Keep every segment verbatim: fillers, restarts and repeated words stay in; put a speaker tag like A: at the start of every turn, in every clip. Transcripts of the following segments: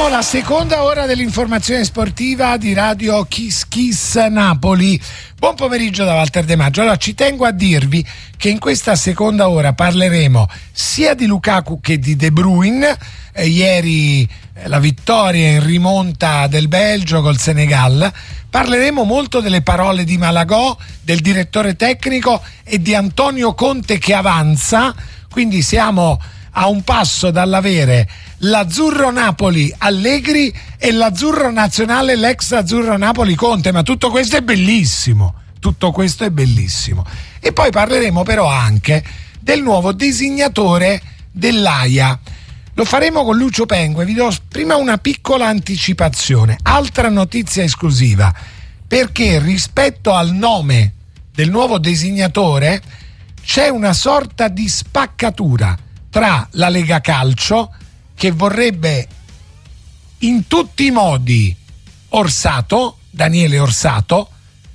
A: Iniziamo la seconda ora dell'informazione sportiva di Radio Kiss Kiss Napoli. Buon pomeriggio da Walter De Maggio. Allora, ci tengo a dirvi che in questa seconda ora parleremo sia di Lukaku che di De Bruyne. Eh, ieri eh, la vittoria in rimonta del Belgio col Senegal. Parleremo molto delle parole di Malagò, del direttore tecnico e di Antonio Conte che avanza. Quindi siamo a un passo dall'avere l'Azzurro Napoli Allegri e l'Azzurro Nazionale, l'ex Azzurro Napoli Conte, ma tutto questo è bellissimo, tutto questo è bellissimo. E poi parleremo però anche del nuovo designatore dell'Aia. Lo faremo con Lucio Pengue. Vi do prima una piccola anticipazione, altra notizia esclusiva, perché rispetto al nome del nuovo designatore c'è una sorta di spaccatura tra la Lega Calcio, che vorrebbe in tutti i modi Orsato, Daniele Orsato,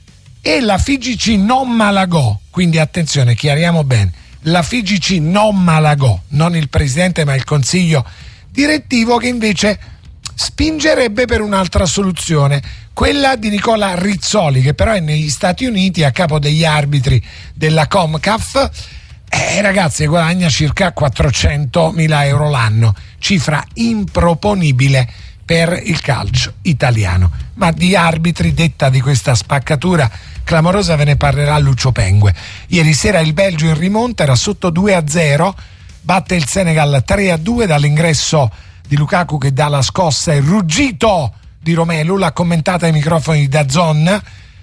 A: e la F I G C non Malagò. Quindi attenzione, chiariamo bene, la F I G C non Malagò, non il presidente ma il consiglio direttivo, che invece spingerebbe per un'altra soluzione, quella di Nicola Rizzoli, che però è negli Stati Uniti a capo degli arbitri della CONCACAF. Eh, ragazzi, guadagna circa quattrocentomila euro l'anno, cifra improponibile per il calcio italiano. Ma di arbitri, detta di questa spaccatura clamorosa, ve ne parlerà Lucio Pengue. Ieri sera il Belgio in rimonta, era sotto due a zero, batte il Senegal tre a due dall'ingresso di Lukaku che dà la scossa e il ruggito di Romelu. L'ha commentata ai microfoni di D A Z N.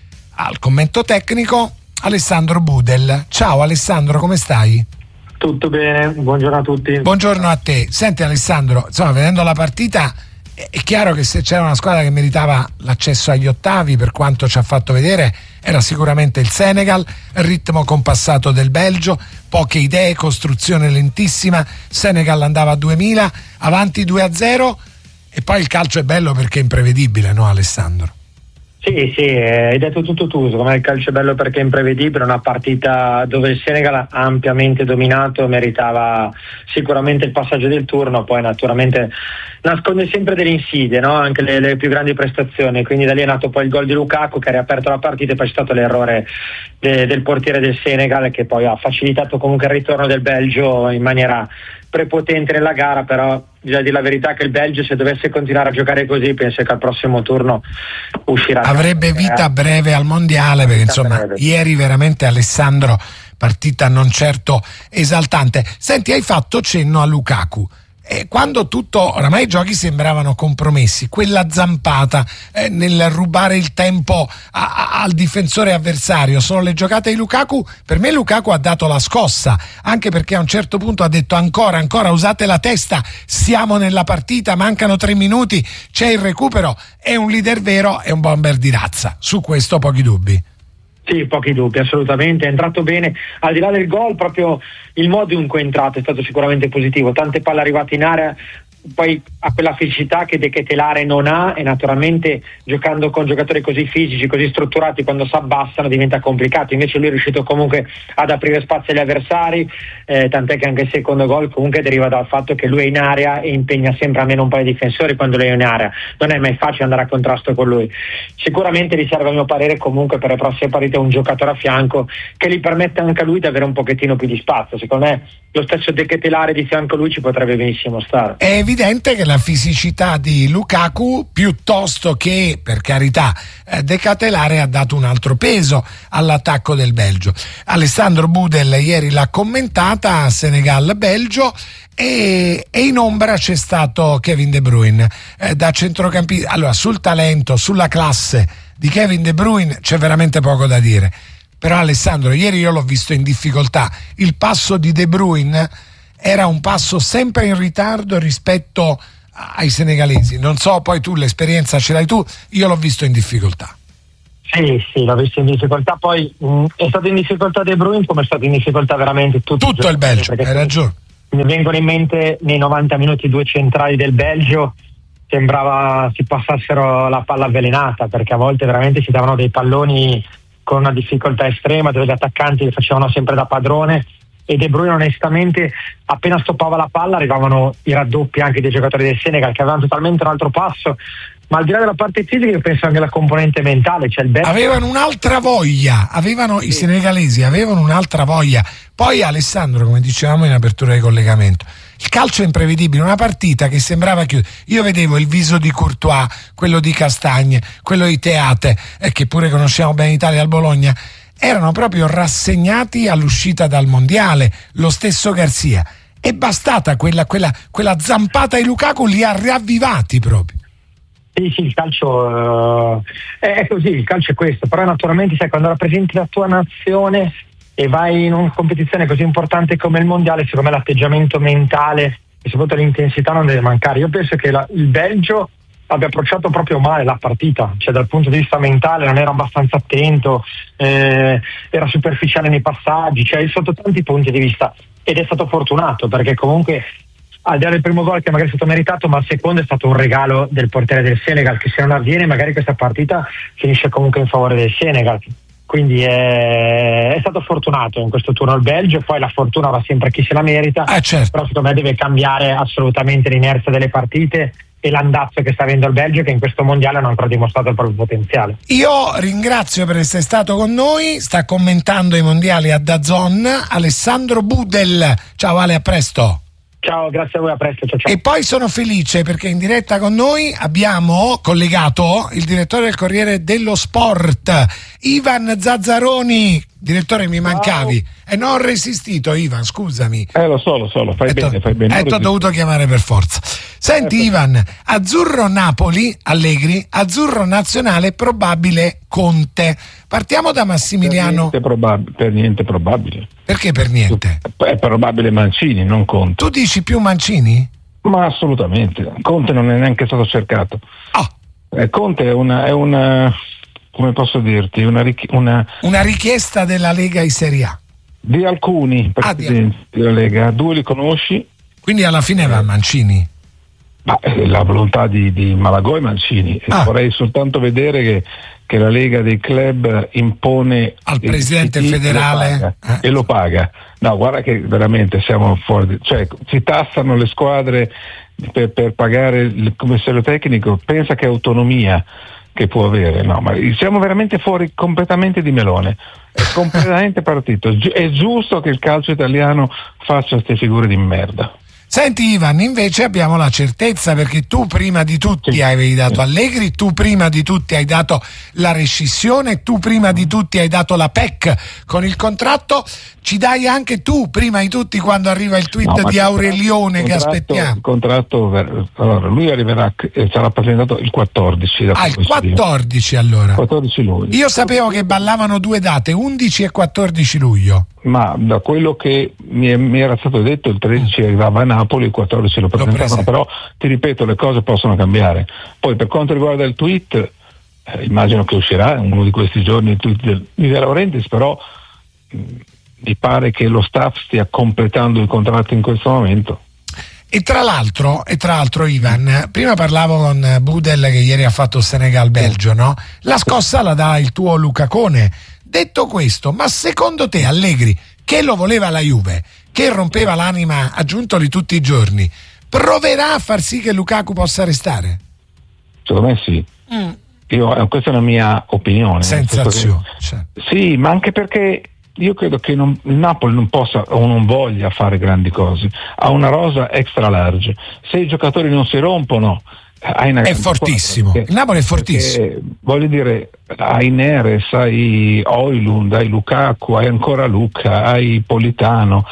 A: Al commento tecnico Alessandro Budel. Ciao Alessandro, come stai?
B: Tutto bene, buongiorno a tutti.
A: Buongiorno a te. Senti Alessandro, insomma, vedendo la partita è chiaro che se c'era una squadra che meritava l'accesso agli ottavi, per quanto ci ha fatto vedere, era sicuramente il Senegal. Ritmo compassato del Belgio, poche idee, costruzione lentissima. Senegal andava a duemila, avanti due a zero, e poi il calcio è bello perché è imprevedibile, no Alessandro?
B: Sì, sì, hai detto tutto tu. Secondo me il calcio è bello perché è imprevedibile, una partita dove il Senegal ha ampiamente dominato, meritava sicuramente il passaggio del turno, poi naturalmente nasconde sempre delle insidie, no? Anche le, le più grandi prestazioni, quindi da lì è nato poi il gol di Lukaku che ha riaperto la partita, e poi c'è stato l'errore de, del portiere del Senegal che poi ha facilitato comunque il ritorno del Belgio in maniera prepotente nella gara. Però bisogna dire la verità che il Belgio, se dovesse continuare a giocare così, penso che al prossimo turno uscirà,
A: avrebbe vita breve al mondiale, perché insomma breve. Ieri veramente Alessandro, partita non certo esaltante. Senti, hai fatto cenno a Lukaku. E quando tutto, oramai i giochi sembravano compromessi, quella zampata eh, nel rubare il tempo a, a, al difensore avversario, sono le giocate di Lukaku. Per me Lukaku ha dato la scossa, anche perché a un certo punto ha detto ancora, ancora, usate la testa, siamo nella partita, mancano tre minuti, c'è il recupero. È un leader vero, è un bomber di razza, su questo pochi dubbi.
B: Sì, pochi dubbi, assolutamente, è entrato bene. Al di là del gol, proprio il modo in cui è entrato è stato sicuramente positivo, tante palle arrivate in area, poi ha quella felicità che De Ketelaere non ha, e naturalmente giocando con giocatori così fisici, così strutturati, quando si abbassano diventa complicato. Invece lui è riuscito comunque ad aprire spazio agli avversari, eh, tant'è che anche il secondo gol comunque deriva dal fatto che lui è in area e impegna sempre almeno un paio di difensori quando lui è in area. Non è mai facile andare a contrasto con lui. Sicuramente gli serve, a mio parere, comunque per le prossime partite un giocatore a fianco che gli permette anche a lui di avere un pochettino più di spazio. Secondo me lo stesso De Ketelaere di fianco a lui ci potrebbe benissimo stare.
A: È evidente che la fisicità di Lukaku, piuttosto che, per carità, eh, De Ketelaere, ha dato un altro peso all'attacco del Belgio. Alessandro Budel ieri l'ha commentata, Senegal-Belgio, e, e in ombra c'è stato Kevin De Bruyne eh, da centrocampista. Allora, sul talento, sulla classe di Kevin De Bruyne c'è veramente poco da dire. Però Alessandro, ieri io l'ho visto in difficoltà. Il passo di De Bruyne era un passo sempre in ritardo rispetto ai senegalesi. Non so, poi tu l'esperienza ce l'hai tu, io l'ho visto in difficoltà.
B: Sì, sì, l'ho visto in difficoltà. Poi mh, è stato in difficoltà De Bruyne, come è stato in difficoltà veramente tutto,
A: tutto il Belgio, hai ragione.
B: Mi vengono in mente nei novanta minuti due centrali del Belgio, sembrava si passassero la palla avvelenata, perché a volte veramente si davano dei palloni con una difficoltà estrema, dove gli attaccanti li facevano sempre da padrone, e De Bruyne onestamente appena stoppava la palla arrivavano i raddoppi anche dei giocatori del Senegal che avevano totalmente un altro passo. Ma al di là della parte fisica io penso anche alla componente mentale, cioè il Belgio
A: avevano un'altra voglia, avevano sì. I senegalesi avevano un'altra voglia. Poi Alessandro, come dicevamo in apertura di collegamento, il calcio è imprevedibile, una partita che sembrava chiusa. Io vedevo il viso di Courtois, quello di Castagne, quello di Teate, eh, che pure conosciamo bene in Italia al Bologna, erano proprio rassegnati all'uscita dal mondiale, lo stesso Garcia. È bastata quella, quella, quella zampata di Lukaku, li ha riavvivati proprio.
B: Sì, sì, il calcio uh, è così, il calcio è questo, però naturalmente sai, quando rappresenti la tua nazione e vai in una competizione così importante come il mondiale, secondo me l'atteggiamento mentale e soprattutto l'intensità non deve mancare. Io penso che la, il Belgio abbia approcciato proprio male la partita, cioè dal punto di vista mentale non era abbastanza attento, eh, era superficiale nei passaggi, cioè sotto tanti punti di vista, ed è stato fortunato perché comunque al di là del primo gol che magari è stato meritato, ma il secondo è stato un regalo del portiere del Senegal, che se non avviene magari questa partita finisce comunque in favore del Senegal. Quindi è, è stato fortunato in questo turno il Belgio, poi la fortuna va sempre a chi se la merita,
A: ah, certo.
B: Però secondo me deve cambiare assolutamente l'inerzia delle partite e l'andazzo che sta avendo il Belgio, che in questo mondiale non ha ancora dimostrato il proprio potenziale.
A: Io ringrazio per essere stato con noi, sta commentando i mondiali a D A Z N Alessandro Budel. Ciao Ale, a presto.
B: Ciao, grazie a voi, a presto, ciao, ciao.
A: E poi sono felice perché in diretta con noi abbiamo collegato il direttore del Corriere dello Sport, Ivan Zazzaroni. Direttore, mi mancavi. Ciao. E non ho resistito, Ivan, scusami.
C: Eh, lo so, lo so, lo fai
A: e
C: bene,
A: to-
C: fai bene.
A: E ti ho dovuto chiamare per forza. Senti, eh, Ivan, azzurro Napoli, Allegri, azzurro nazionale, probabile Conte. Partiamo da Massimiliano.
C: Per niente, probab- per niente probabile.
A: Perché per niente?
C: È probabile Mancini, non Conte.
A: Tu dici più Mancini?
C: Ma assolutamente. Conte non è neanche stato cercato.
A: Oh.
C: Eh, Conte è una... È una come posso dirti, una, richi- una...
A: una richiesta della Lega in Serie A.
C: Di alcuni presidenti ah, di... della Lega, due li conosci.
A: Quindi alla fine va Mancini?
C: Ma eh, la volontà di, di Malagò e Mancini. Ah. Vorrei soltanto vedere che, che la Lega dei club impone
A: al presidente federale
C: e lo paga. Eh. E lo paga. No, guarda che veramente siamo fuori, di... cioè si tassano le squadre per, per pagare il commissario tecnico, pensa che autonomia che può avere, no, ma siamo veramente fuori completamente di melone, è completamente partito. È giusto che il calcio italiano faccia queste figure di merda.
A: Senti Ivan, invece abbiamo la certezza, perché tu prima di tutti sì. avevi dato Allegri, tu prima di tutti hai dato la rescissione, tu prima di tutti hai dato la P E C con il contratto, ci dai anche tu prima di tutti quando arriva il tweet no, di Aurelione che aspettiamo.
C: Il contratto, allora lui arriverà, sarà presentato il quattordici.
A: Ah, il quattordici allora.
C: quattordici luglio.
A: Io sapevo che ballavano due date, undici e quattordici luglio.
C: Ma da quello che mi, è, mi era stato detto il tredici arrivava a Napoli, il quattordici lo presentavano, però ti ripeto le cose possono cambiare. Poi per quanto riguarda il tweet, eh, immagino che uscirà uno di questi giorni il tweet del, di De Laurentiis, però mh, mi pare che lo staff stia completando il contratto in questo momento.
A: E tra l'altro, e tra l'altro Ivan, prima parlavo con Budel che ieri ha fatto Senegal-Belgio, no? La scossa la dà il tuo Lucacone. Detto questo, ma secondo te Allegri, che lo voleva la Juve, che rompeva l'anima a Giuntoli tutti i giorni, proverà a far sì che Lukaku possa restare?
C: Secondo me sì. Mm. Io, questa è una mia opinione.
A: Sensazione. Cioè.
C: Sì, ma anche perché io credo che non, il Napoli non possa o non voglia fare grandi cose. Ha una rosa extra large. Se i giocatori non si rompono, hai una
A: è fortissimo. Perché, il Napoli è fortissimo.
C: Voglio dire, hai Neres, hai Højlund, hai Lukaku, hai ancora Luca, hai Politano,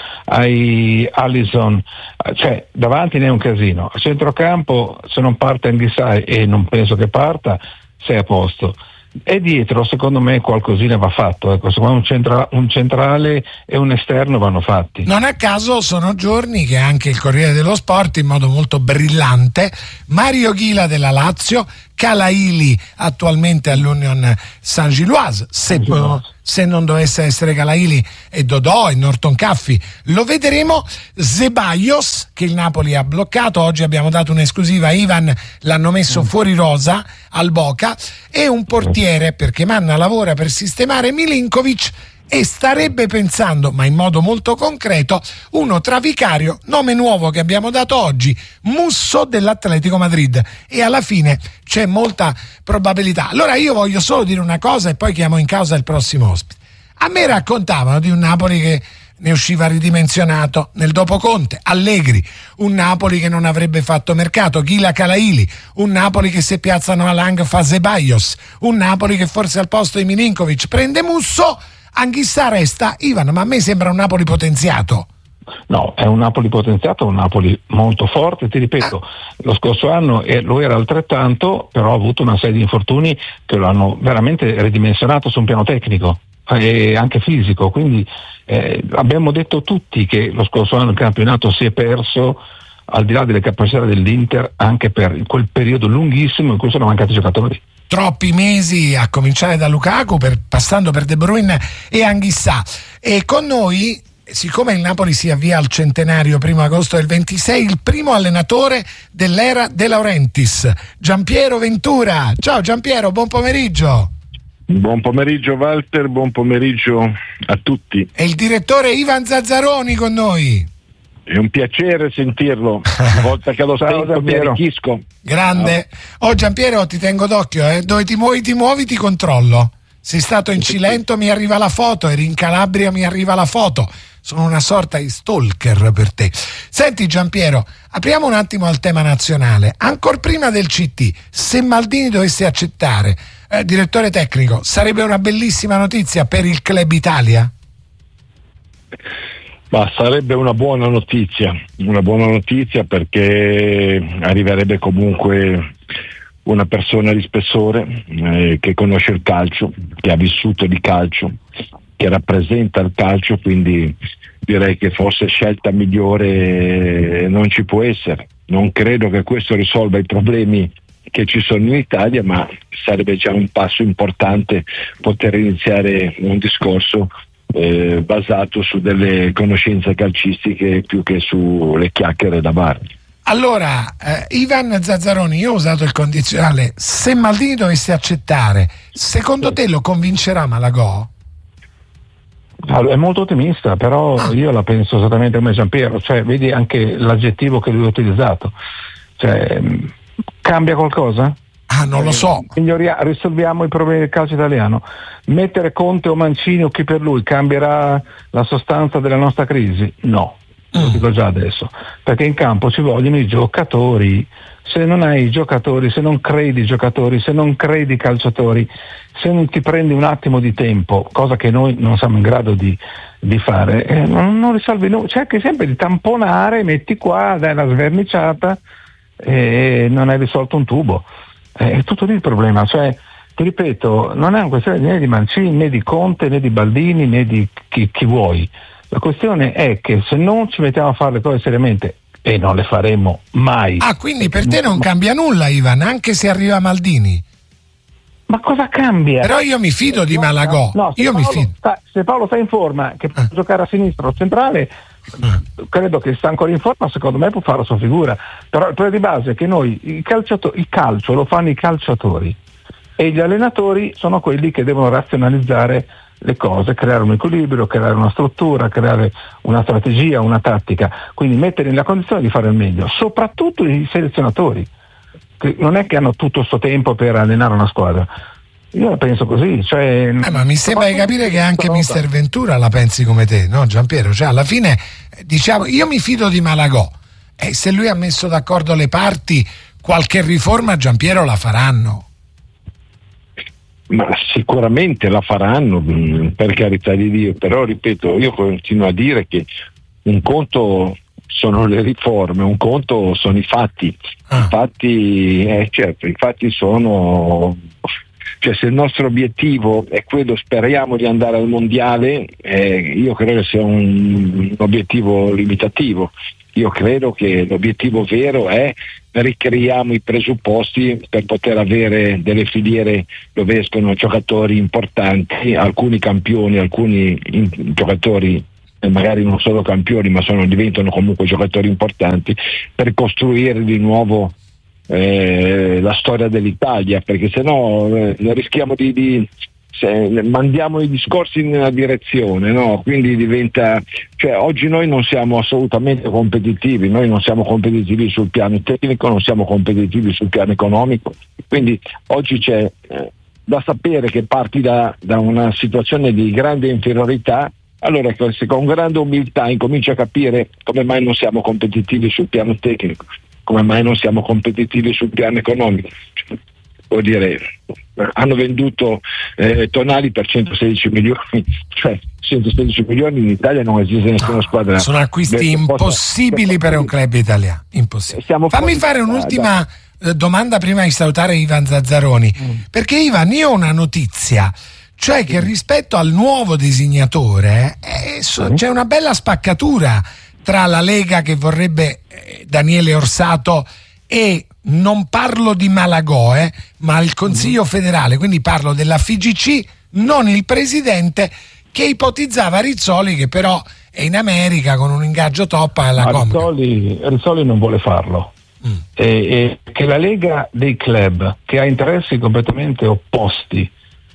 C: hai Alisson, cioè davanti ne è un casino. A centrocampo, se non parte Anghissà, e non penso che parta, sei a posto. E dietro secondo me qualcosina va fatto, ecco, secondo me un, centra- un centrale e un esterno vanno fatti.
A: Non a caso sono giorni che anche il Corriere dello Sport in modo molto brillante, Mario Ghila della Lazio, Calaili attualmente all'Union Saint-Gilloise, se, se non dovesse essere Calaili e Dodò e Norton Caffi lo vedremo, Zeballos che il Napoli ha bloccato, oggi abbiamo dato un'esclusiva, Ivan l'hanno messo fuori rosa al Boca, e un portiere perché Manna lavora per sistemare Milinkovic e starebbe pensando, ma in modo molto concreto, uno tra Vicario, nome nuovo che abbiamo dato oggi, Musso dell'Atletico Madrid, e alla fine c'è molta probabilità. Allora io voglio solo dire una cosa e poi chiamo in causa il prossimo ospite. A me raccontavano di un Napoli che ne usciva ridimensionato nel dopo Conte, Allegri, un Napoli che non avrebbe fatto mercato, Ghila Calaili, un Napoli che se piazzano Alang fa Zeballos, un Napoli che forse al posto di Milinkovic prende Musso, Anghissà resta. Ivan, ma a me sembra un Napoli potenziato.
C: No, è un Napoli potenziato, un Napoli molto forte, ti ripeto, ah. lo scorso anno eh, lo era altrettanto, però ha avuto una serie di infortuni che lo hanno veramente ridimensionato su un piano tecnico e anche fisico, quindi eh, abbiamo detto tutti che lo scorso anno il campionato si è perso al di là delle capacità dell'Inter anche per quel periodo lunghissimo in cui sono mancati i giocatori.
A: Troppi mesi, a cominciare da Lukaku, per, passando per De Bruyne e Anghissà. E con noi, siccome il Napoli si avvia al centenario primo agosto del ventisei, il primo allenatore dell'era De Laurentiis, Giampiero Ventura. Ciao Giampiero, buon pomeriggio.
D: Buon pomeriggio Walter, buon pomeriggio a tutti.
A: E il direttore Ivan Zazzaroni con noi.
D: È un piacere sentirlo, ogni volta che lo sento mi arricchisco.
A: Grande. Oh Giampiero, ti tengo d'occhio, eh? Dove ti muovi ti muovi ti controllo. Sei stato in Cilento, mi arriva la foto, eri in Calabria, mi arriva la foto. Sono una sorta di stalker per te. Senti Giampiero, apriamo un attimo al tema nazionale. Ancor prima del C T, se Maldini dovesse accettare, eh, direttore tecnico, sarebbe una bellissima notizia per il Club Italia?
D: Ma sarebbe una buona notizia, una buona notizia perché arriverebbe comunque una persona di spessore eh, che conosce il calcio, che ha vissuto di calcio, che rappresenta il calcio, quindi direi che forse scelta migliore non ci può essere. Non credo che questo risolva i problemi che ci sono in Italia, ma sarebbe già un passo importante poter iniziare un discorso eh, basato su delle conoscenze calcistiche più che sulle chiacchiere da bar.
A: Allora, eh, Ivan Zazzaroni, io ho usato il condizionale, se Maldini dovesse accettare, secondo te lo convincerà Malagò?
C: Allora, è molto ottimista, però io la penso esattamente come Giampiero, cioè vedi anche l'aggettivo che lui ha utilizzato, cioè cambia qualcosa?
A: Ah, non lo so.
C: Signoria, risolviamo i problemi del calcio italiano. Mettere Conte o Mancini o chi per lui cambierà la sostanza della nostra crisi? No, lo dico già adesso, perché in campo ci vogliono i giocatori. Se non hai i giocatori, se non credi i giocatori, se non credi i calciatori, se non ti prendi un attimo di tempo, cosa che noi non siamo in grado di, di fare, eh, non, non risolvi nulla. Cerchi sempre di tamponare, metti qua, dai la sverniciata e non hai risolto un tubo. È tutto lì il problema, cioè ti ripeto, non è una questione né di Mancini, né di Conte, né di Baldini, né di chi, chi vuoi. La questione è che se non ci mettiamo a fare le cose seriamente, e non le faremo mai.
A: Ah, quindi per te non cambia nulla, Ivan, anche se arriva Maldini?
C: Ma cosa cambia?
A: Però io mi fido di Malagò.
C: No,
A: io
C: Paolo
A: mi fido.
C: Sta, se Paolo sta in forma, che può
A: ah.
C: giocare a sinistra o centrale, ah. credo che sta ancora in forma, secondo me può fare la sua figura. Però il problema di base è che noi, il, calciato- il calcio lo fanno i calciatori e gli allenatori sono quelli che devono razionalizzare le cose, creare un equilibrio, creare una struttura, creare una strategia, una tattica, quindi mettere nella condizione di fare il meglio, soprattutto i selezionatori, che non è che hanno tutto questo tempo per allenare una squadra. Io la penso così, cioè,
A: eh, ma mi sembra di capire che anche mister Ventura la pensi come te, no Giampiero? Cioè alla fine diciamo io mi fido di Malagò e se lui ha messo d'accordo le parti qualche riforma Giampiero la faranno.
D: Ma sicuramente la faranno, per carità di Dio, però ripeto, io continuo a dire che un conto sono le riforme, un conto sono i fatti. Ah. I fatti, eh, certo, i fatti sono, cioè se il nostro obiettivo è quello, speriamo di andare al mondiale, eh, io credo che sia un, un obiettivo limitativo. Io credo che l'obiettivo vero è ricreiamo i presupposti per poter avere delle filiere dove escono giocatori importanti, alcuni campioni, alcuni in, giocatori eh, magari non solo campioni ma sono, diventano comunque giocatori importanti, per costruire di nuovo eh, la storia dell'Italia, perché sennò eh, rischiamo di, di se mandiamo i discorsi in una direzione, no? Quindi diventa, cioè oggi noi non siamo assolutamente competitivi, noi non siamo competitivi sul piano tecnico, non siamo competitivi sul piano economico, quindi oggi c'è eh, da sapere che parti da, da una situazione di grande inferiorità. Allora se con grande umiltà incominci a capire come mai non siamo competitivi sul piano tecnico, come mai non siamo competitivi sul piano economico. Vuol dire, hanno venduto eh, Tonali per centosedici milioni, cioè centosedici milioni in Italia non esiste nessuna no, squadra.
A: Sono acquisti impossibili per un club italiano, impossibili. Siamo Fammi fare un'ultima da... domanda prima di salutare Ivan Zazzaroni, mm. perché Ivan, io ho una notizia, cioè che rispetto al nuovo designatore eh, so, mm. c'è una bella spaccatura tra la Lega che vorrebbe eh, Daniele Orsato e non parlo di Malagò, eh, ma il Consiglio mm. federale, quindi parlo della F I G C, non il presidente, che ipotizzava Rizzoli, che però è in America con un ingaggio top alla Comica.
C: Rizzoli, Rizzoli non vuole farlo. Mm. E, e che la Lega dei club, che ha interessi completamente opposti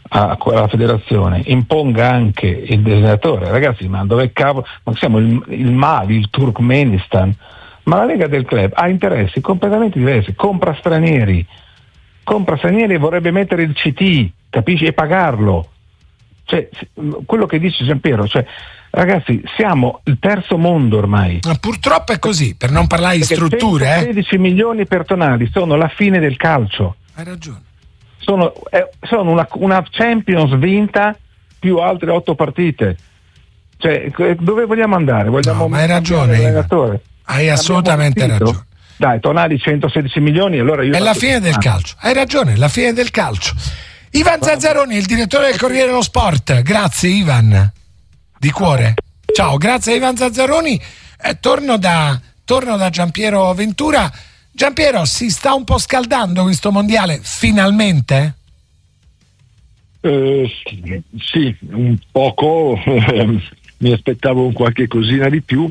C: a quella federazione, imponga anche il designatore. Ragazzi, ma dove cavolo? Ma siamo il, il Mali, il Turkmenistan. Ma la Lega del club ha interessi completamente diversi, compra stranieri, compra stranieri e vorrebbe mettere il C T, capisci, e pagarlo. Cioè, quello che dice Giampiero, cioè, ragazzi, siamo il terzo mondo ormai.
A: Ma purtroppo è così, per non parlare di strutture.
C: centosedici eh? milioni per Tonali sono la fine del calcio.
A: Hai ragione.
C: Sono, eh, sono una, una Champions vinta più altre otto partite. Cioè, dove vogliamo andare? Vogliamo
A: no, ma hai ragione. Hai assolutamente ragione.
C: Dai, Tonali centosedici milioni, allora io...
A: È la fine del calcio, hai ragione, la fine del calcio. Ivan Zazzaroni, il direttore del Corriere dello Sport, grazie Ivan, di cuore. Ciao, grazie a Ivan Zazzaroni. Eh, torno da, torno da Giampiero Ventura. Giampiero, si sta un po' scaldando questo mondiale, finalmente?
D: Eh, sì, un poco... mi aspettavo un qualche cosina di più,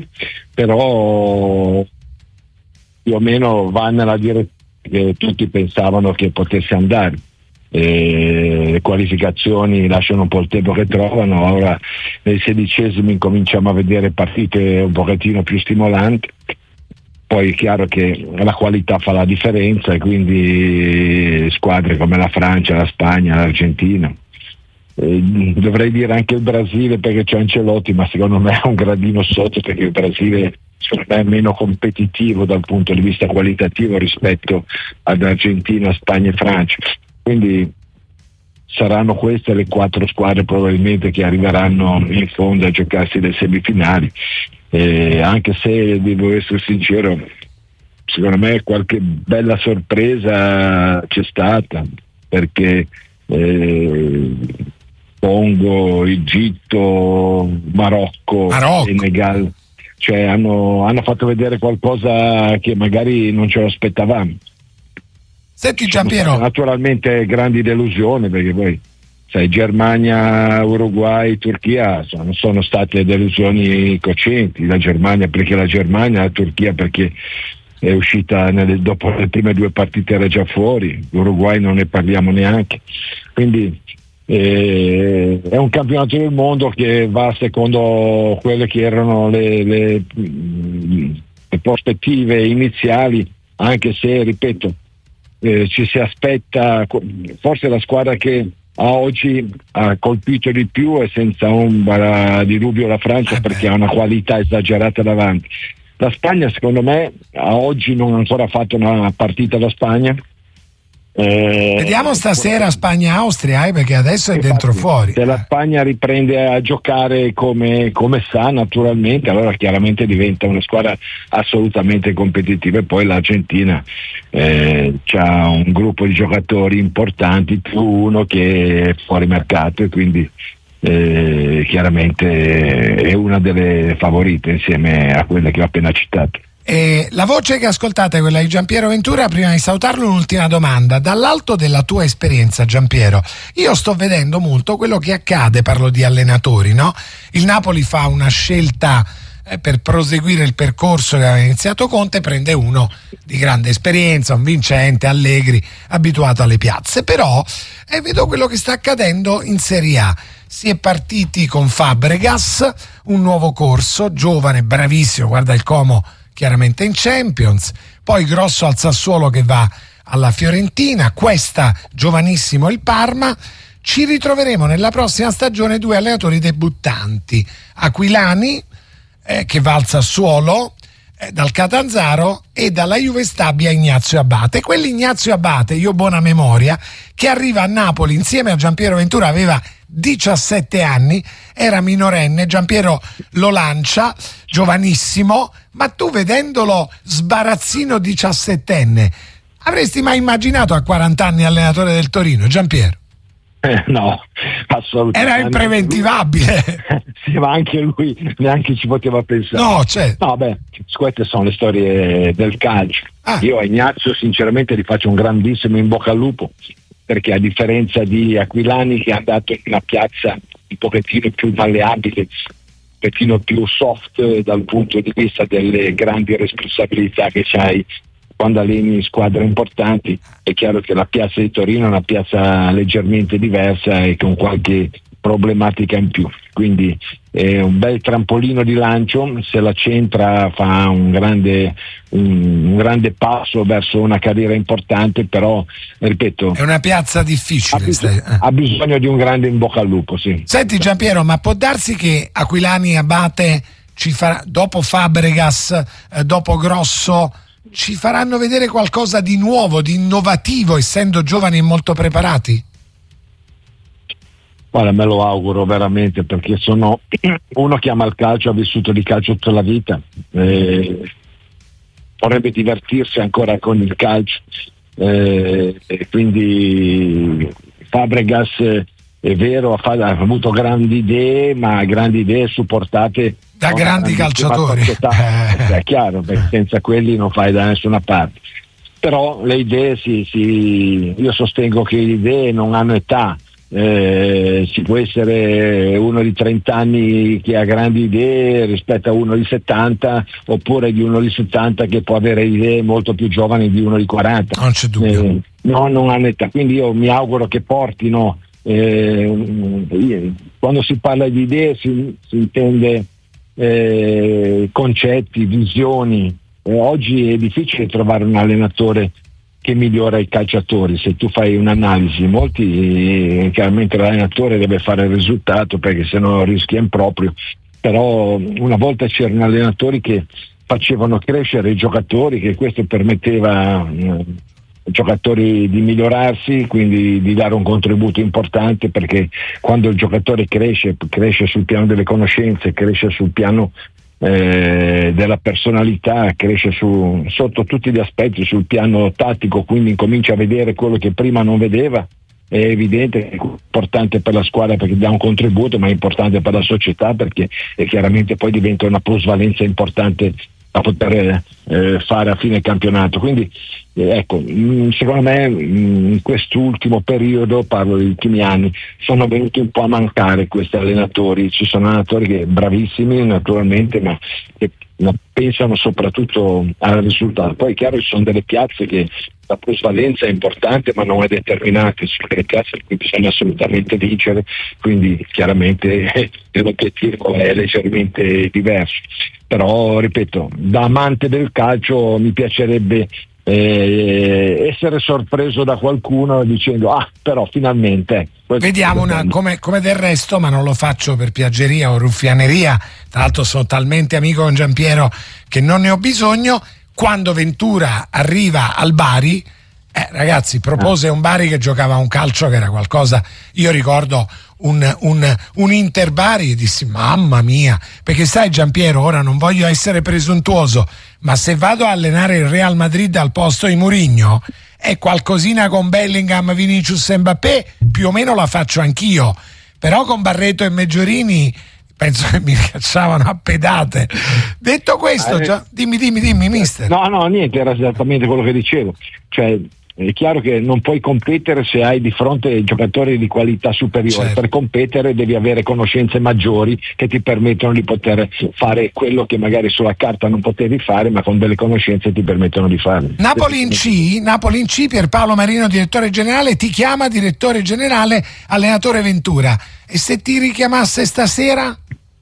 D: però più o meno va nella direzione che tutti pensavano che potesse andare. E le qualificazioni lasciano un po' il tempo che trovano, ora nei sedicesimi incominciamo a vedere partite un pochettino più stimolanti, poi è chiaro che la qualità fa la differenza e quindi squadre come la Francia, la Spagna, l'Argentina, Eh, dovrei dire anche il Brasile perché c'è Ancelotti, ma secondo me è un gradino sotto perché il Brasile secondo me è meno competitivo dal punto di vista qualitativo rispetto ad Argentina, Spagna e Francia, quindi saranno queste le quattro squadre probabilmente che arriveranno in fondo a giocarsi le semifinali, eh, anche se devo essere sincero, secondo me qualche bella sorpresa c'è stata, perché eh, Congo, Egitto, Marocco,
A: Marocco.
D: Senegal, cioè hanno, hanno fatto vedere qualcosa che magari non ce lo aspettavamo.
A: Senti Giampiero,
D: naturalmente grandi delusioni perché poi sai, Germania, Uruguay, Turchia sono, sono state delusioni cocenti, la Germania perché la Germania, la Turchia perché è uscita nelle, dopo le prime due partite era già fuori, l'Uruguay non ne parliamo neanche, quindi eh, è un campionato del mondo che va secondo quelle che erano le, le, le prospettive iniziali, anche se ripeto eh, ci si aspetta, forse la squadra che a oggi ha colpito di più e senza ombra di dubbio la Francia, eh perché ha una qualità esagerata davanti. La Spagna secondo me a oggi non ha ancora fatto una partita da Spagna.
A: Eh, Vediamo stasera Spagna-Austria, eh, perché adesso è dentro fuori.
D: Se la Spagna riprende a giocare come, come sa naturalmente, allora chiaramente diventa una squadra assolutamente competitiva, e poi l'Argentina eh, ha un gruppo di giocatori importanti più uno che è fuori mercato e quindi eh, chiaramente è una delle favorite insieme a quelle che ho appena citato.
A: Eh, la voce che ascoltate è quella di Giampiero Ventura. Prima di salutarlo, un'ultima domanda. Dall'alto della tua esperienza, Giampiero, io sto vedendo molto quello che accade, parlo di allenatori, no? Il Napoli fa una scelta eh, per proseguire il percorso che aveva iniziato Conte, prende uno di grande esperienza, un vincente, Allegri, abituato alle piazze. Però eh, vedo quello che sta accadendo in Serie A. Si è partiti con Fabregas, un nuovo corso, giovane, bravissimo, guarda il Como chiaramente in Champions, poi Grosso al Sassuolo che va alla Fiorentina, Questa giovanissimo il Parma. Ci ritroveremo nella prossima stagione due allenatori debuttanti, Aquilani eh, che va al Sassuolo eh, dal Catanzaro, e dalla Juve Stabia Ignazio Abate. Quell'Ignazio Abate, io ho buona memoria, che arriva a Napoli insieme a Giampiero Ventura, aveva diciassette anni, era minorenne, Giampiero lo lancia, giovanissimo, ma tu vedendolo sbarazzino diciassettenne, avresti mai immaginato a quaranta anni allenatore del Torino, Giampiero?
D: Eh, no, assolutamente.
A: Era impreventivabile.
D: Sì, ma anche lui neanche ci poteva pensare.
A: No, certo.
D: No, beh, queste sono le storie del calcio. Ah. Io a Ignazio sinceramente gli faccio un grandissimo in bocca al lupo, perché a differenza di Aquilani, che è andato in una piazza un pochettino più malleabile, un pochettino più soft dal punto di vista delle grandi responsabilità che c'hai quando alleni squadre importanti, è chiaro che la piazza di Torino è una piazza leggermente diversa e con qualche problematica in più, quindi è un bel trampolino di lancio, se la centra fa un grande, un, un grande passo verso una carriera importante, però ripeto
A: è una piazza difficile,
D: ha bisogno,
A: eh.
D: ha bisogno di un grande in bocca al lupo, sì.
A: Senti Giampiero, ma può darsi che Aquilani e Abate ci farà, dopo Fabregas, eh, dopo Grosso, ci faranno vedere qualcosa di nuovo, di innovativo, essendo giovani e molto preparati?
D: Guarda, me lo auguro veramente, perché sono uno che ama il calcio, ha vissuto di calcio tutta la vita, eh, vorrebbe divertirsi ancora con il calcio, eh, e quindi Fabregas eh, è vero, ha, fatto, ha avuto grandi idee, ma grandi idee supportate
A: da grandi calciatori,
D: è chiaro, perché senza quelli non fai da nessuna parte. Però le idee si, si io sostengo che le idee non hanno età, eh, si può essere uno di trenta anni che ha grandi idee rispetto a uno di settanta, oppure di uno di settanta che può avere idee molto più giovani di uno di quaranta.
A: Non c'è dubbio.
D: Eh, no, non hanno età, quindi io mi auguro che portino, eh, quando si parla di idee si, si intende Eh, concetti, visioni. Eh, oggi è difficile trovare un allenatore che migliora i calciatori. Se tu fai un'analisi, molti eh, chiaramente l'allenatore deve fare il risultato, perché sennò rischia improprio, però una volta c'erano allenatori che facevano crescere i giocatori, che questo permetteva eh, giocatori di migliorarsi, quindi di dare un contributo importante, perché quando il giocatore cresce, cresce sul piano delle conoscenze, cresce sul piano eh, della personalità, cresce su, sotto tutti gli aspetti, sul piano tattico, quindi incomincia a vedere quello che prima non vedeva. È evidente che è importante per la squadra perché dà un contributo, ma è importante per la società perché e chiaramente poi diventa una plusvalenza importante da poter eh, fare a fine campionato. Quindi eh, ecco, mh, secondo me mh, in quest'ultimo periodo, parlo degli ultimi anni, sono venuti un po' a mancare questi allenatori. Ci sono allenatori che bravissimi naturalmente, ma che ma pensano soprattutto al risultato. Poi è chiaro, ci sono delle piazze che la plusvalenza è importante ma non è determinante, sono delle piazze in cui bisogna assolutamente vincere, quindi chiaramente eh, l'obiettivo è leggermente diverso. Però ripeto, da amante del calcio mi piacerebbe eh, essere sorpreso da qualcuno dicendo ah però finalmente eh,
A: vediamo una, come, come del resto, ma non lo faccio per piaggeria o ruffianeria, tra l'altro sono talmente amico con Giampiero che non ne ho bisogno. Quando Ventura arriva al Bari, eh, ragazzi, propose un Bari che giocava un calcio che era qualcosa, io ricordo un, un, un Inter Bari e dissi mamma mia, perché sai Giampiero, ora non voglio essere presuntuoso, ma se vado a allenare il Real Madrid al posto di Mourinho, è qualcosina con Bellingham, Vinicius e Mbappé, più o meno la faccio anch'io, però con Barreto e Meggiorini penso che mi cacciavano a pedate. Detto questo,
D: eh,
A: già, dimmi, dimmi, dimmi, mister.
D: No, no, niente, era esattamente quello che dicevo. Cioè, è chiaro che non puoi competere se hai di fronte giocatori di qualità superiore.
A: Certo.
D: Per competere devi avere conoscenze maggiori che ti permettono di poter fare quello che magari sulla carta non potevi fare, ma con delle conoscenze ti permettono di farlo.
A: Napoli in C, Napoli in C, Pierpaolo Marino direttore generale, ti chiama direttore generale, allenatore Ventura, e se ti richiamasse stasera?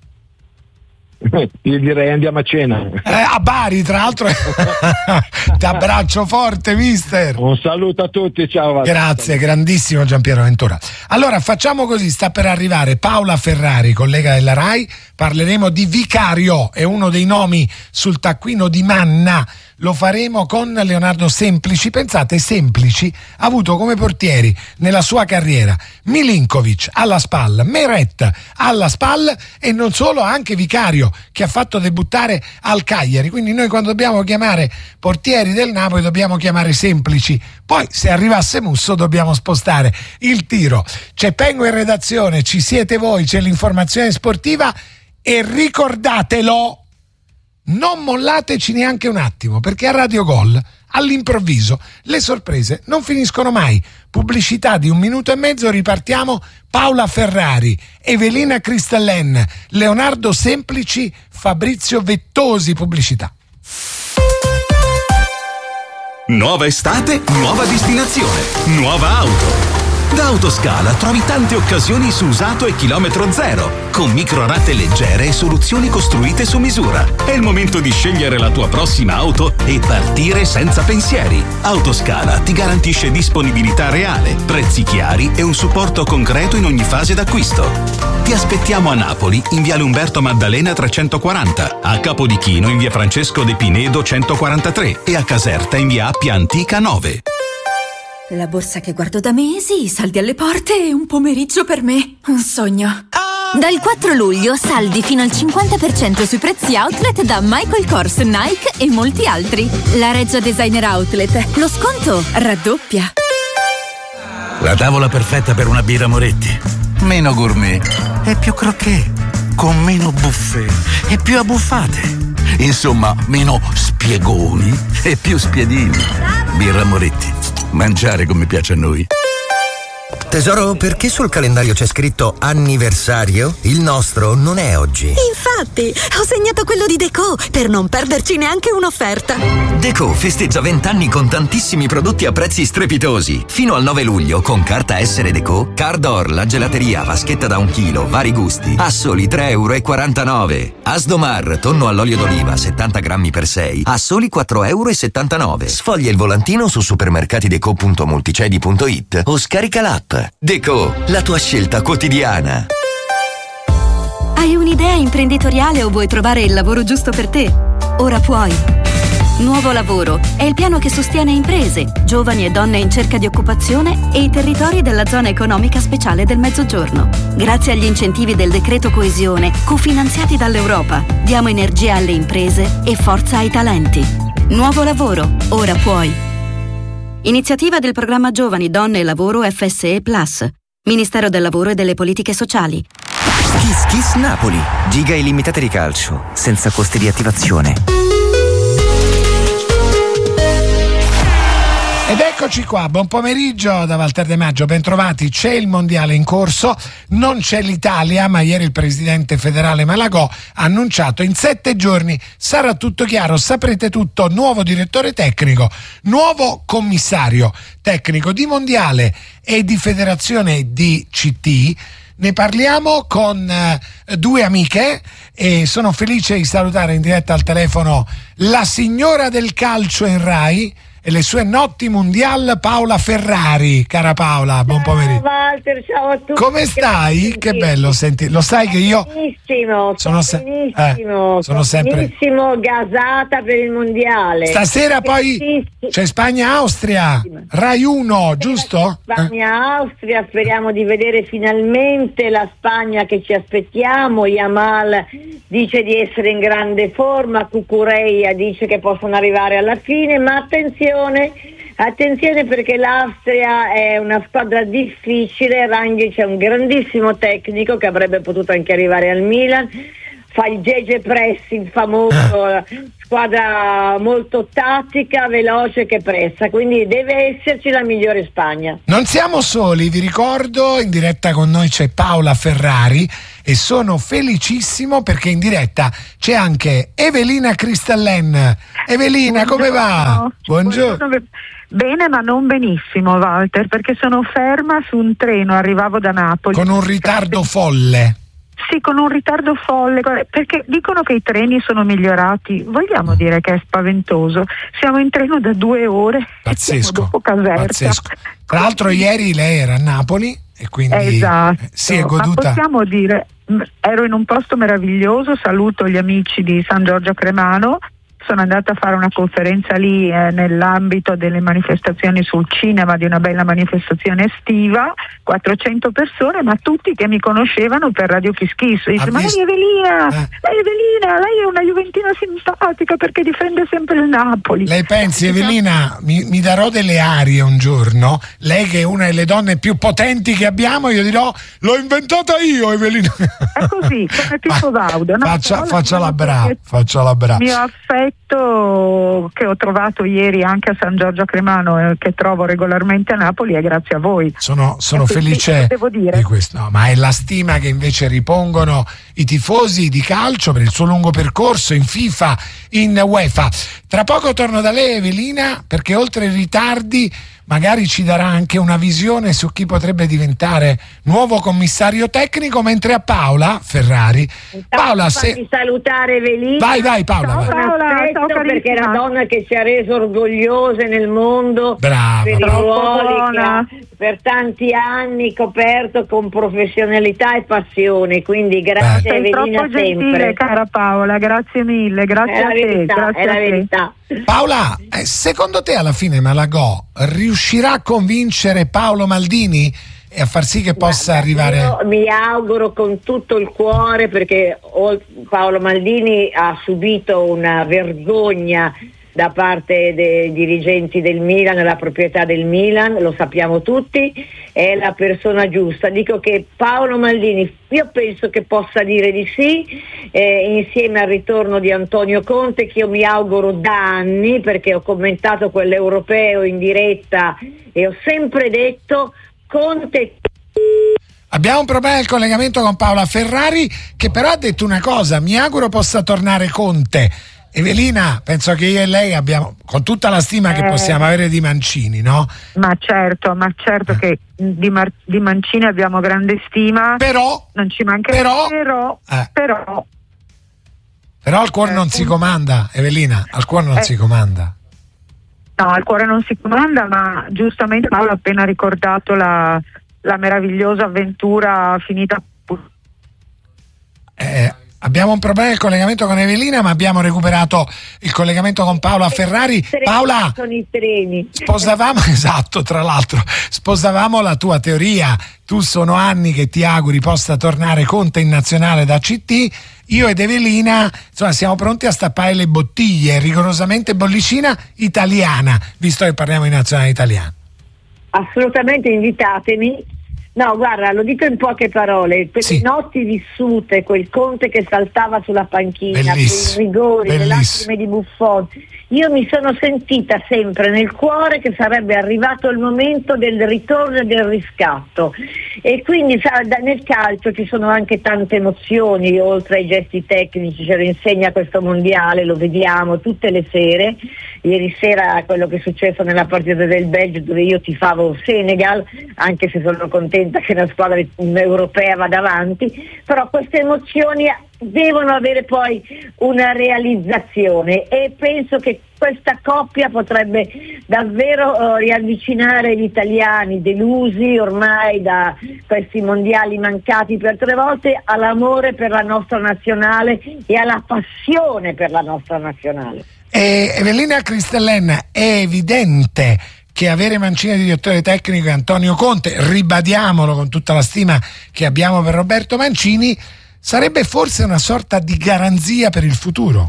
D: Io direi andiamo a cena.
A: Eh, a Bari, tra l'altro. Ti abbraccio forte, mister.
D: Un saluto a tutti, ciao.
A: Grazie, grandissimo Giampiero Ventura. Allora facciamo così, sta per arrivare Paola Ferrari, collega della RAI, parleremo di Vicario, è uno dei nomi sul taccuino di Manna. Lo faremo con Leonardo Semplici. Pensate, Semplici ha avuto come portieri nella sua carriera Milinkovic alla SPAL, Meret alla SPAL e non solo, anche Vicario, che ha fatto debuttare al Cagliari. Quindi noi quando dobbiamo chiamare portieri del Napoli dobbiamo chiamare Semplici. Poi se arrivasse Musso dobbiamo spostare il tiro. C'è Pengo in redazione, ci siete voi, c'è l'informazione sportiva e ricordatelo, non mollateci neanche un attimo, perché a Radio Gol all'improvviso le sorprese non finiscono mai. Pubblicità di un minuto e mezzo, ripartiamo. Paola Ferrari, Evelina Cristallin, Leonardo Semplici, Fabrizio Vettosi. Pubblicità.
E: Nuova estate, nuova destinazione, nuova auto. Da Autoscala trovi tante occasioni su usato e chilometro zero, con microratte leggere e soluzioni costruite su misura. È il momento di scegliere la tua prossima auto e partire senza pensieri. Autoscala ti garantisce disponibilità reale, prezzi chiari e un supporto concreto in ogni fase d'acquisto. Ti aspettiamo a Napoli, in viale Umberto Maddalena trecentoquaranta, a Capodichino in via Francesco De Pinedo centoquarantatré e a Caserta in via Appia Antica nove.
F: La borsa che guardo da mesi, i saldi alle porte e un pomeriggio per me. Un sogno. Dal quattro luglio saldi fino al cinquanta per cento sui prezzi outlet da Michael Kors, Nike e molti altri. La Reggia Designer Outlet. Lo sconto raddoppia.
G: La tavola perfetta per una birra Moretti. Meno gourmet e più croquet. Con meno buffet e più abbuffate. Insomma, meno spiegoni e più spiedini. Birra Moretti. Mangiare come piace a noi.
H: Tesoro, perché sul calendario c'è scritto anniversario? Il nostro non è oggi.
F: Infatti, ho segnato quello di Deco per non perderci neanche un'offerta.
I: Deco festeggia venti anni con tantissimi prodotti a prezzi strepitosi. Fino al nove luglio, con carta Essere Deco, Cardor, la gelateria, vaschetta da un chilo, vari gusti, a soli tre e quarantanove euro. Asdomar, tonno all'olio d'oliva, settanta grammi per sei, a soli quattro e settantanove euro. Sfoglia il volantino su supermercatideco punto multicedi punto it o scarica l'app. Deco, la tua scelta quotidiana.
F: Hai un'idea imprenditoriale o vuoi trovare il lavoro giusto per te? Ora puoi. Nuovo Lavoro è il piano che sostiene imprese, giovani e donne in cerca di occupazione e i territori della zona economica speciale del Mezzogiorno. Grazie agli incentivi del decreto coesione, cofinanziati dall'Europa, diamo energia alle imprese e forza ai talenti. Nuovo Lavoro, ora puoi. Iniziativa del programma Giovani, Donne e Lavoro F S E Plus. Ministero del Lavoro e delle Politiche Sociali.
J: Kiss Kiss Napoli. Giga illimitate di calcio, senza costi di attivazione.
A: Ed eccoci qua, buon pomeriggio da Walter De Maggio, bentrovati. C'è il mondiale in corso, non c'è l'Italia, ma ieri il presidente federale Malagò ha annunciato in sette giorni sarà tutto chiaro, saprete tutto, nuovo direttore tecnico, nuovo commissario tecnico di mondiale e di federazione di C T. Ne parliamo con eh, due amiche e sono felice di salutare in diretta al telefono la signora del calcio in RAI e le sue notti mondial, Paola Ferrari. Cara Paola, buon pomeriggio.
K: Ciao Walter, ciao a tutti.
A: Come stai? Che bello senti. Lo sai che io
K: benissimo,
A: sono, se-
K: benissimo,
A: eh, sono sempre
K: benissimo gasata per il mondiale.
A: Stasera poi c'è Spagna-Austria, Rai uno, giusto?
K: Spagna-Austria, speriamo di vedere finalmente la Spagna che ci aspettiamo. Yamal dice di essere in grande forma, Cucurella dice che possono arrivare alla fine, ma attenzione Attenzione perché l'Austria è una squadra difficile. Rangnick è un grandissimo tecnico che avrebbe potuto anche arrivare al Milan. fa il J J pressing famoso, eh. squadra molto tattica, veloce che pressa, quindi deve esserci la migliore Spagna.
A: Non siamo soli, vi ricordo, in diretta con noi c'è Paola Ferrari e sono felicissimo perché in diretta c'è anche Evelina Cristallin. Evelina, come va? Buongiorno.
L: Buongiorno. Bene, ma non benissimo, Walter, perché sono ferma su un treno, arrivavo da Napoli.
A: Con un ritardo folle.
L: Sì, con un ritardo folle, perché dicono che i treni sono migliorati. Vogliamo dire che è spaventoso. Siamo in treno da due ore.
A: Pazzesco.
L: Dopo Caserta.
A: Pazzesco. Tra l'altro ieri lei era a Napoli e quindi
L: esatto.
A: si è goduta.
L: Ma possiamo dire, ero in un posto meraviglioso, saluto gli amici di San Giorgio Cremano. Sono andata a fare una conferenza lì eh, nell'ambito delle manifestazioni sul cinema, di una bella manifestazione estiva, quattrocento persone, ma tutti che mi conoscevano per Radio Kiss Kiss. Dice, ma lei è Evelina, eh. lei è Evelina, lei è una juventina simpatica perché difende sempre il Napoli.
A: Lei pensi, Evelina, mi, mi darò delle arie un giorno, lei che è una delle donne più potenti che abbiamo, io dirò, l'ho inventata io, Evelina.
L: È così, come Pippo Baudo. No?
A: Faccia, faccia la brava, faccia la brava.
L: Mio affetto che ho trovato ieri anche a San Giorgio Cremano e eh, che trovo regolarmente a Napoli è grazie a voi.
A: Sono, sono felice
L: devo dire.
A: di questo, no, ma è la stima che invece ripongono i tifosi di calcio per il suo lungo percorso in FIFA, in UEFA. Tra poco torno da lei, Evelina, perché oltre ai ritardi magari ci darà anche una visione su chi potrebbe diventare nuovo commissario tecnico, mentre a Paola Ferrari. Paola, se...
K: salutare Evelina.
A: Vai, vai Paola.
K: Ciao,
A: vai.
K: Paola, ciao, perché è una donna che ci ha reso orgogliose nel mondo.
A: Brava.
K: Per i ruoli che ha per tanti anni coperto con professionalità e passione, quindi grazie
L: Sei
K: Evelina
L: troppo gentile,
K: sempre.
L: Cara Paola, grazie mille, grazie
K: è
L: a
K: la
L: te,
K: verità,
L: grazie
K: è
L: a
K: la
L: te.
K: verità.
A: Paola, eh, secondo te alla fine Malagò riuscirà a convincere Paolo Maldini e a far sì che possa
K: Ma,
A: arrivare?
K: Io mi auguro con tutto il cuore, perché Paolo Maldini ha subito una vergogna da parte dei dirigenti del Milan, la proprietà del Milan, lo sappiamo tutti, è la persona giusta. Dico che Paolo Maldini, io penso che possa dire di sì, eh, insieme al ritorno di Antonio Conte, che io mi auguro da anni, perché ho commentato quell'europeo in diretta e ho sempre detto Conte.
A: Abbiamo un problema del collegamento con Paola Ferrari, che però ha detto una cosa: mi auguro possa tornare Conte. Evelina, penso che io e lei abbiamo, con tutta la stima eh, che possiamo avere di Mancini, no?
L: Ma certo, ma certo eh. che di, Mar- di Mancini abbiamo grande stima,
A: però
L: non ci manca
A: però
L: però,
A: eh.
L: però
A: però al cuore eh, non si comanda, Evelina, al cuore non eh. si comanda.
L: No, al cuore non si comanda, ma giustamente Paolo ha appena ricordato la, la meravigliosa avventura finita.
A: Eh, abbiamo un problema del collegamento con Evelina, ma abbiamo recuperato il collegamento con Paola Ferrari. Paola,
K: sono i treni.
A: Sposavamo, esatto, tra l'altro, sposavamo la tua teoria. Tu sono anni che ti auguri possa tornare Conte in nazionale da C T. Io ed Evelina, insomma, siamo pronti a stappare le bottiglie, rigorosamente bollicina italiana, visto che parliamo di nazionale italiana.
K: Assolutamente, invitatemi. No, guarda, lo dico in poche parole, per
A: sì.
K: le notti vissute, quel Conte che saltava sulla panchina,
A: bellissimo,
K: quei rigori,
A: bellissimo.
K: le lacrime di Buffon, io mi sono sentita sempre nel cuore che sarebbe arrivato il momento del ritorno e del riscatto, e quindi sa, da, nel calcio ci sono anche tante emozioni, oltre ai gesti tecnici, ce lo insegna questo mondiale, lo vediamo tutte le sere. Ieri sera quello che è successo nella partita del Belgio, dove io tifavo Senegal, anche se sono contenta che una squadra europea vada avanti, però queste emozioni devono avere poi una realizzazione, e penso che questa coppia potrebbe davvero uh, riavvicinare gli italiani delusi ormai da questi mondiali mancati per tre volte all'amore per la nostra nazionale e alla passione per la nostra nazionale.
A: Eh, Evelina Cristallin, è evidente che avere Mancini di direttore tecnico e Antonio Conte, ribadiamolo con tutta la stima che abbiamo per Roberto Mancini, sarebbe forse una sorta di garanzia per il futuro.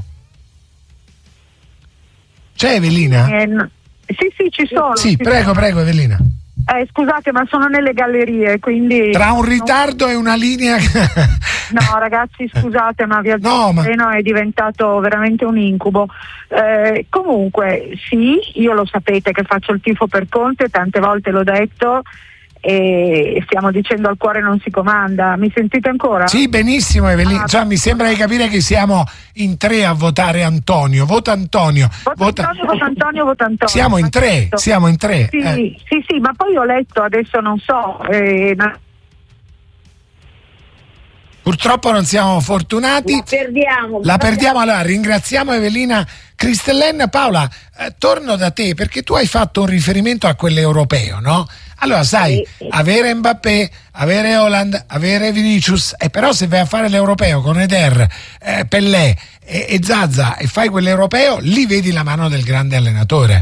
A: C'è Evelina?
L: Eh, no. Sì, sì, ci sono.
A: Sì,
L: ci
A: prego,
L: sono.
A: prego Evelina.
L: Eh, scusate, ma sono nelle gallerie, quindi...
A: Tra un ritardo no. e una linea...
L: No, ragazzi, scusate, ma Viaggio no, ma... Treno è diventato veramente un incubo. Eh, comunque, sì, io lo sapete che faccio il tifo per Conte, tante volte l'ho detto, e stiamo dicendo al cuore non si comanda. Mi sentite ancora?
A: Sì, benissimo, Evelina. Ah, cioè, mi sembra di capire che siamo in tre a votare Antonio. Vota Antonio.
L: Vota, vota... Antonio, vota Antonio, vota Antonio.
A: Siamo in tre,
L: detto.
A: siamo in tre.
L: Sì,
A: eh.
L: sì, sì, ma poi ho letto, adesso non so... Eh, ma...
A: Purtroppo non siamo fortunati.
K: La perdiamo.
A: La perdiamo. Allora, ringraziamo Evelina Cristellen. Paola, eh, torno da te perché tu hai fatto un riferimento a quell'europeo, no? Allora, sai, sì. avere Mbappé, avere Haaland, avere Vinicius, e eh, però se vai a fare l'europeo con Eder, eh, Pellè e, e Zaza e fai quell'europeo, lì vedi la mano del grande allenatore.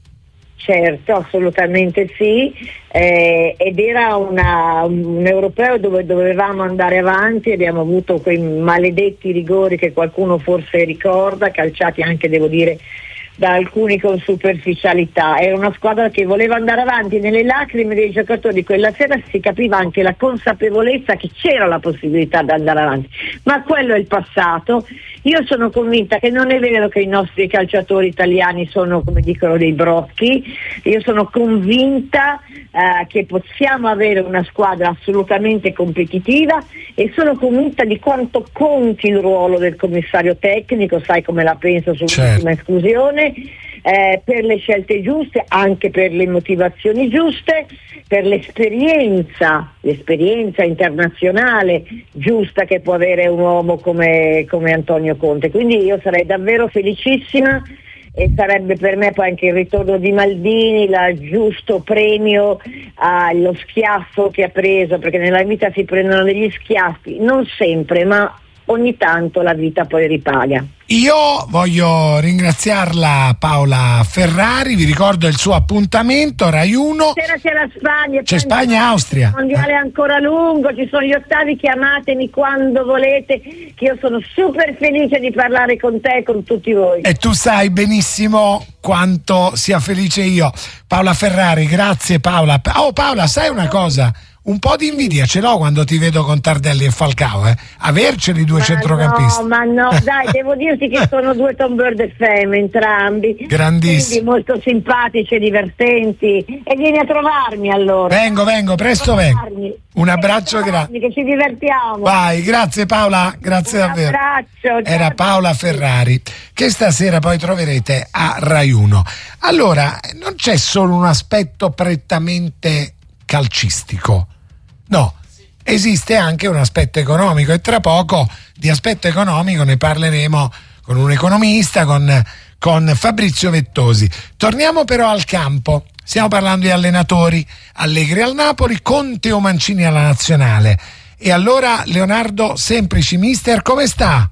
K: Certo, assolutamente sì, eh, ed era una, un europeo dove dovevamo andare avanti, abbiamo avuto quei maledetti rigori che qualcuno forse ricorda, calciati anche, devo dire, da alcuni con superficialità. Era una squadra che voleva andare avanti. Nelle lacrime dei giocatori quella sera si capiva anche la consapevolezza che c'era la possibilità di andare avanti, ma quello è il passato. Io sono convinta che non è vero che i nostri calciatori italiani sono, come dicono, dei brocchi. Io sono convinta eh, che possiamo avere una squadra assolutamente competitiva, e sono convinta di quanto conti il ruolo del commissario tecnico, sai come la penso sull'ultima certo. esclusione, eh, per le scelte giuste, anche per le motivazioni giuste, per l'esperienza, l'esperienza internazionale giusta che può avere un uomo come, come Antonio Conte. Quindi io sarei davvero felicissima, e sarebbe per me poi anche il ritorno di Maldini il giusto premio allo schiaffo che ha preso, perché nella vita si prendono degli schiaffi, non sempre, ma ogni tanto la vita poi ripaga.
A: Io voglio ringraziarla Paola Ferrari, vi ricordo il suo appuntamento Rai uno.
K: Stasera c'è la Spagna,
A: c'è Spagna-Austria.
K: Il mondiale è ancora lungo, ci sono gli ottavi, chiamatemi quando volete, che io sono super felice di parlare con te e con tutti voi.
A: E tu sai benissimo quanto sia felice io. Paola Ferrari, grazie Paola. Oh Paola, sai una cosa? Un po' di invidia ce l'ho quando ti vedo con Tardelli e Falcao, eh? Averceli due
K: ma
A: centrocampisti.
K: No, ma no, dai, devo dirti che sono due Tom Bird e Fem entrambi.
A: Grandissimi.
K: Quindi molto simpatici e divertenti. E vieni a trovarmi allora.
A: Vengo, vengo, presto vengo. Un abbraccio grande.
K: Che ci divertiamo.
A: Vai, grazie Paola, grazie
K: Un
A: davvero.
K: Abbraccio.
A: Era Paola Ferrari, che stasera poi troverete a Rai uno. Allora, non c'è solo un aspetto prettamente calcistico. No, esiste anche un aspetto economico, e tra poco di aspetto economico ne parleremo con un economista, con, con Fabrizio Vettosi. Torniamo però al campo, stiamo parlando di allenatori. Allegri al Napoli, Conte o Mancini alla Nazionale. E allora Leonardo Semplici, mister, come sta?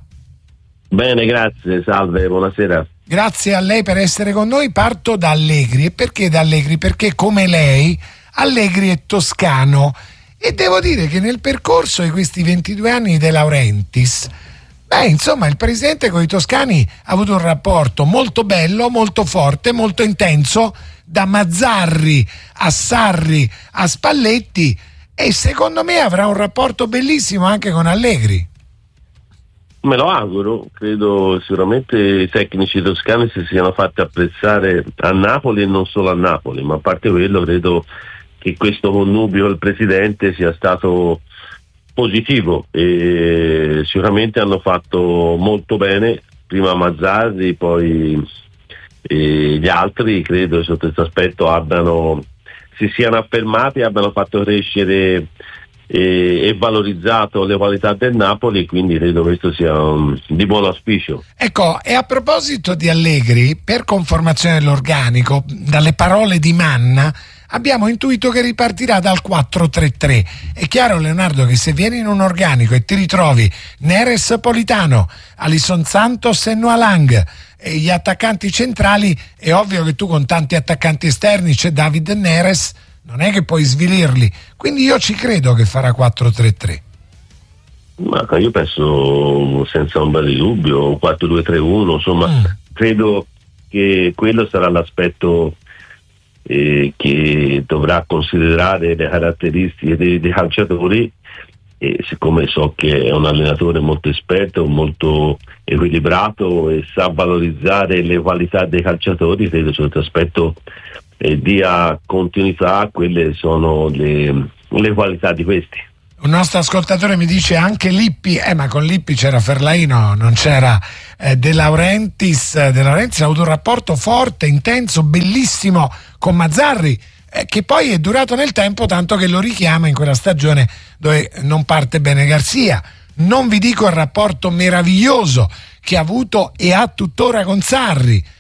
M: Bene, grazie, salve, buonasera.
A: Grazie a lei per essere con noi. Parto da Allegri. E perché da Allegri? Perché come lei Allegri è toscano, e devo dire che nel percorso di questi ventidue anni di De Laurentiis, beh, insomma, il presidente con i toscani ha avuto un rapporto molto bello, molto forte, molto intenso, da Mazzarri a Sarri a Spalletti, e secondo me avrà un rapporto bellissimo anche con Allegri.
M: Me lo auguro, credo sicuramente i tecnici toscani si siano fatti apprezzare a Napoli, e non solo a Napoli, ma a parte quello credo che questo connubio del presidente sia stato positivo, e sicuramente hanno fatto molto bene, prima Mazzarri, poi e gli altri, credo sotto questo aspetto abbiano, si siano affermati, abbiano fatto crescere e, e valorizzato le qualità del Napoli, quindi credo questo sia um, di buon auspicio.
A: Ecco, e a proposito di Allegri, per conformazione dell'organico, dalle parole di Manna abbiamo intuito che ripartirà dal quattro tre tre. È chiaro, Leonardo, che se vieni in un organico e ti ritrovi Neres, Politano, Alisson Santos e Noalang e gli attaccanti centrali, è ovvio che tu con tanti attaccanti esterni, c'è David Neres, non è che puoi svilirli. Quindi io ci credo che farà quattro tre tre.
M: Ma io penso senza ombra di dubbio quattro due tre uno, insomma, mm. credo che quello sarà l'aspetto eh, che dovrà considerare le caratteristiche dei, dei calciatori, e siccome so che è un allenatore molto esperto, molto equilibrato e sa valorizzare le qualità dei calciatori, credo sotto aspetto eh, dia continuità a quelle sono le, le qualità di questi.
A: Un nostro ascoltatore mi dice anche Lippi, eh ma con Lippi c'era Ferlaino, non c'era eh, De Laurentiis. De Laurentiis ha avuto un rapporto forte, intenso, bellissimo con Mazzarri, eh, che poi è durato nel tempo, tanto che lo richiama in quella stagione dove non parte bene Garzia. Non vi dico il rapporto meraviglioso che ha avuto e ha tuttora con Sarri,